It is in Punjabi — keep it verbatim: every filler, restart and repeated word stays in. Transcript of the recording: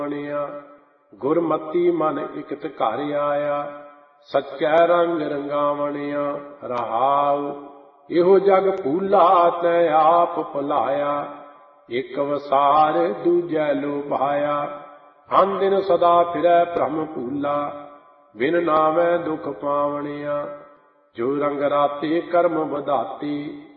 ਗੁਰਮਤੀ ਮਨ ਇਕਤ ਘਰ ਆਇਆ, ਸੱਚੈ ਰੰਗ ਰੰਗਾਵਣਿਆ। ਰਹਾਉ ਇਹੋ ਜਗ ਭੂਲਾ ਤੈ ਆਪ ਭੁਲਾਇਆ, ਇੱਕ ਵਸਾਰ ਦੂਜੈ ਲੋਭਾਇਆ। ਅਨ ਦਿਨ ਸਦਾ ਫਿਰੈ ਭ੍ਰਮ ਭੂਲਾ, ਬਿਨ ਨਾਮੈ ਦੁਖ ਪਾਵਣਿਆ। ਜੋ ਰੰਗ ਰਾਤੇ ਕਰਮ ਵਧਾਤੀ,